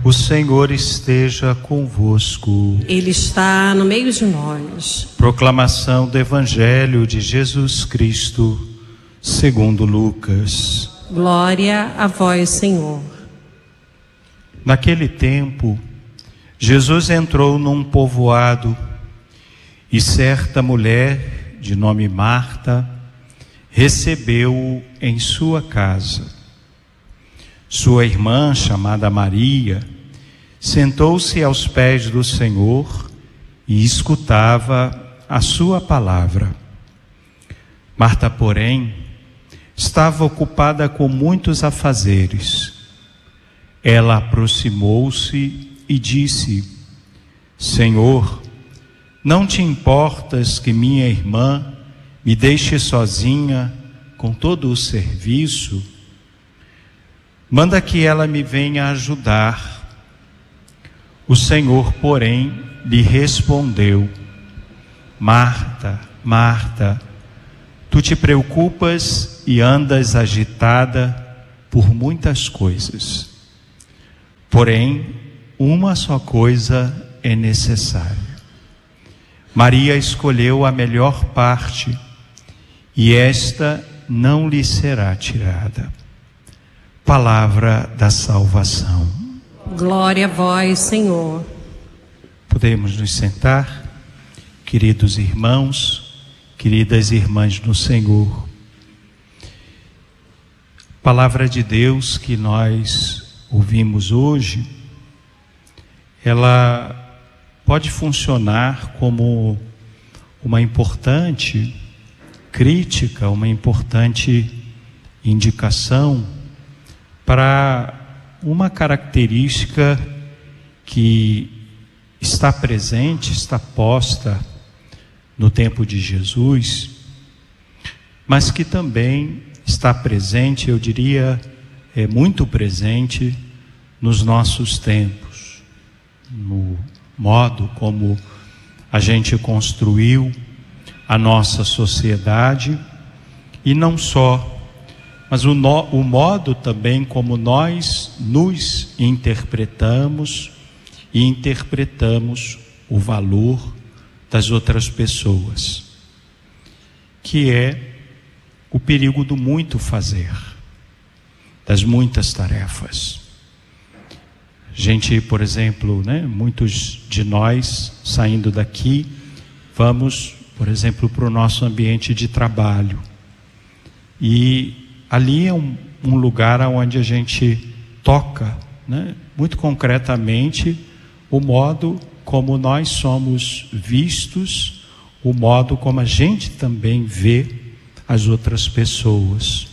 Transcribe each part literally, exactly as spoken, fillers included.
O Senhor esteja convosco. Ele está no meio de nós. Proclamação do Evangelho de Jesus Cristo, segundo Lucas. Glória a vós, Senhor. Naquele tempo, Jesus entrou num povoado e certa mulher, de nome Marta, recebeu-o em sua casa. Sua irmã, chamada Maria, sentou-se aos pés do Senhor e escutava a sua palavra. Marta, porém, estava ocupada com muitos afazeres. Ela aproximou-se e disse: Senhor, não te importas que minha irmã me deixe sozinha com todo o serviço? Manda que ela me venha ajudar. O Senhor, porém, lhe respondeu: Marta, Marta, tu te preocupas e andas agitada por muitas coisas. Porém, uma só coisa é necessária. Maria escolheu a melhor parte, e esta não lhe será tirada. Palavra da salvação. Glória a vós, Senhor. Podemos nos sentar, queridos irmãos, queridas irmãs no Senhor. Palavra de Deus que nós ouvimos hoje, ela pode funcionar como uma importante crítica, uma importante indicação para uma característica que está presente, está posta no tempo de Jesus, mas que também está presente, eu diria, é muito presente nos nossos tempos, no modo como a gente construiu a nossa sociedade, e não só, mas o, no, o modo também como nós nos interpretamos e interpretamos o valor das outras pessoas, que é o perigo do muito fazer, das muitas tarefas. A gente, por exemplo, né, muitos de nós saindo daqui, vamos, por exemplo, para o nosso ambiente de trabalho, e ali é um, um lugar onde a gente toca, né, muito concretamente, o modo como nós somos vistos, o modo como a gente também vê as outras pessoas.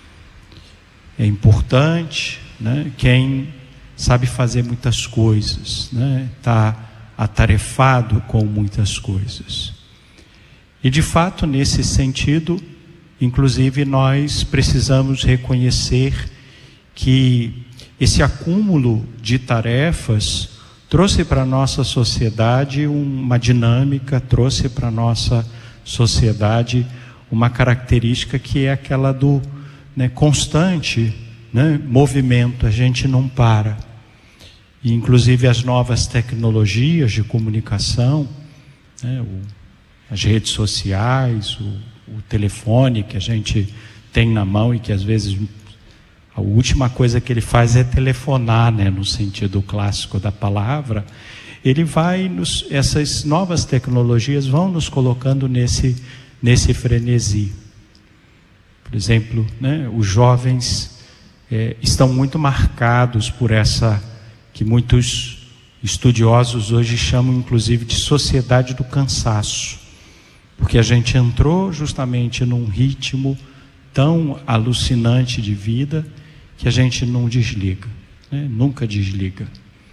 É importante, né, quem sabe fazer muitas coisas, né, está atarefado com muitas coisas. E de fato, nesse sentido, inclusive, nós precisamos reconhecer que esse acúmulo de tarefas trouxe para a nossa sociedade uma dinâmica, trouxe para a nossa sociedade uma característica que é aquela do, né, constante, né, movimento. A gente não para. E, inclusive, as novas tecnologias de comunicação, né, o, as redes sociais, o o telefone que a gente tem na mão e que às vezes a última coisa que ele faz é telefonar, né, no sentido clássico da palavra. Ele vai nos, essas novas tecnologias vão nos colocando nesse, nesse frenesi. Por exemplo, né, os jovens é, estão muito marcados por essa, que muitos estudiosos hoje chamam inclusive de sociedade do cansaço. Porque a gente entrou justamente num ritmo tão alucinante de vida que a gente não desliga, né? Nunca desliga.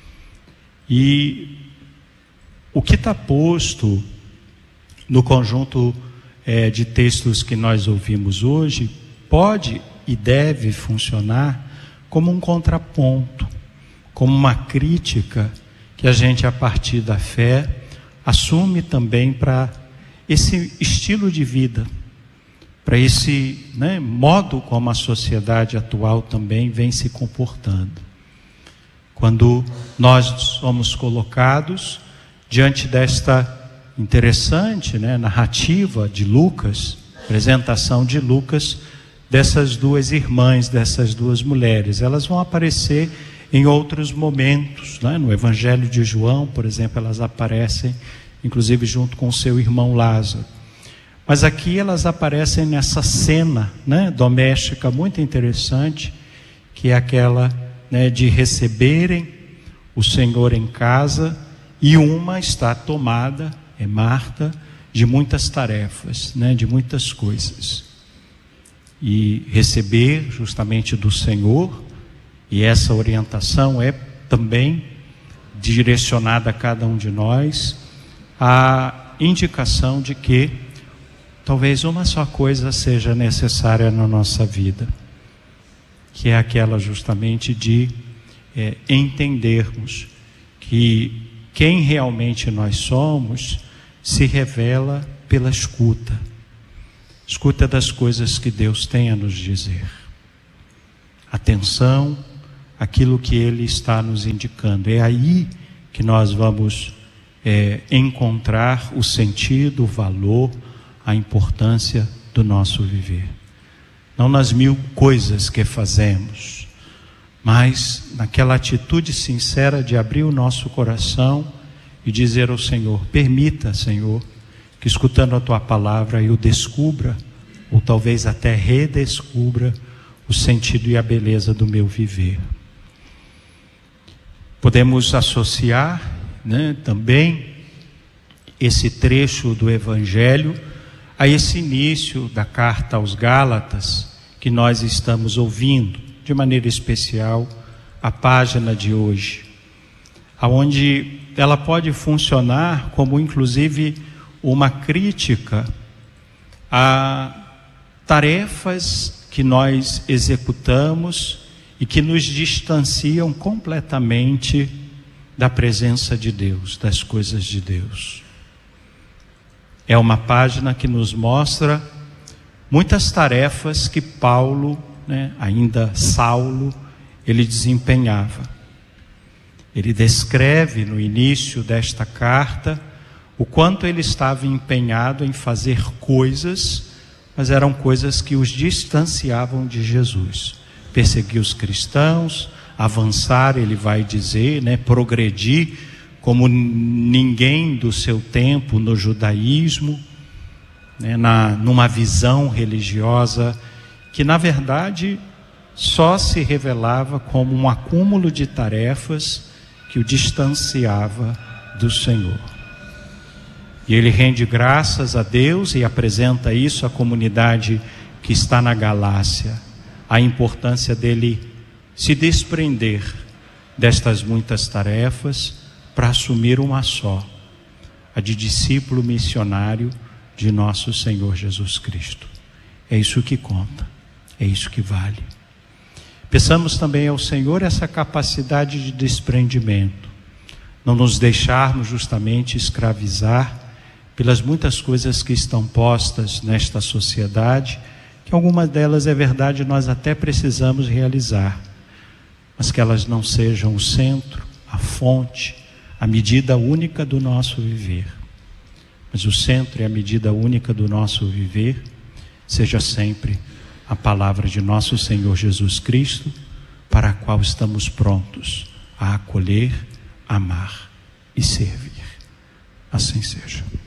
E o que está posto no conjunto é, de textos que nós ouvimos hoje pode e deve funcionar como um contraponto, como uma crítica que a gente, a partir da fé, assume também para esse estilo de vida, para esse, né, modo como a sociedade atual também vem se comportando. quando nós somos colocados diante desta interessante, né, narrativa de Lucas, apresentação de Lucas, dessas duas irmãs, dessas duas mulheres. Elas vão aparecer em outros momentos, né? No Evangelho de João, por exemplo, elas aparecem, inclusive junto com seu irmão Lázaro. Mas aqui elas aparecem nessa cena, né, doméstica muito interessante, que é aquela, né, de receberem o Senhor em casa, e uma está tomada, é Marta, de muitas tarefas, né, de muitas coisas. E receber justamente do Senhor, e essa orientação é também direcionada a cada um de nós, a indicação de que talvez uma só coisa seja necessária na nossa vida, que é aquela justamente de é, entendermos que quem realmente nós somos se revela pela escuta, escuta das coisas que Deus tem a nos dizer. Atenção àquilo que Ele está nos indicando. É aí que nós vamos é, encontrar o sentido, o valor, a importância do nosso viver. Não nas mil coisas que fazemos, mas naquela atitude sincera de abrir o nosso coração e dizer ao Senhor: permita, Senhor, que escutando a Tua palavra eu descubra, ou talvez até redescubra, o sentido e a beleza do meu viver. Podemos associar, né, também esse trecho do Evangelho a esse início da carta aos Gálatas que nós estamos ouvindo, de maneira especial a página de hoje, aonde ela pode funcionar como inclusive uma crítica a tarefas que nós executamos e que nos distanciam completamente da presença de Deus, das coisas de Deus. É uma página que nos mostra muitas tarefas que Paulo, né, ainda Saulo, ele desempenhava. Ele descreve no início desta carta o quanto ele estava empenhado em fazer coisas, mas eram coisas que os distanciavam de Jesus. Perseguir os cristãos, avançar, ele vai dizer, né, progredir como ninguém do seu tempo no judaísmo, né, na, numa visão religiosa que na verdade só se revelava como um acúmulo de tarefas que o distanciava do Senhor. E ele rende graças a Deus e apresenta isso à comunidade que está na Galácia, a importância dele se desprender destas muitas tarefas para assumir uma só, a de discípulo missionário de nosso Senhor Jesus Cristo. É isso que conta, é isso que vale. Peçamos também ao Senhor essa capacidade de desprendimento, não nos deixarmos justamente escravizar pelas muitas coisas que estão postas nesta sociedade, que algumas delas é verdade, nós até precisamos realizar, mas que elas não sejam o centro, a fonte, a medida única do nosso viver. Mas o centro e a medida única do nosso viver seja sempre a palavra de nosso Senhor Jesus Cristo, para a qual estamos prontos a acolher, amar e servir. Assim seja.